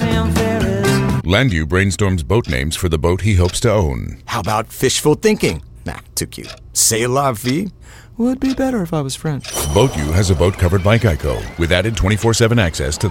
Sam Ferris. Landu brainstorms boat names for the boat he hopes to own. How about fishful thinking? Nah, too cute. C'est la vie would be better if I was French. Boat U has a boat covered by Geico with added 24/7 access to